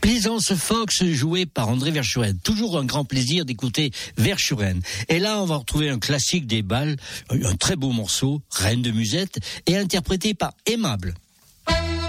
Plaisance Fox joué par André Verschuren. Toujours un grand plaisir d'écouter Verschuren. Et là, on va retrouver un classique des bals, un très beau morceau, Reine de Musette, et interprété par Aimable.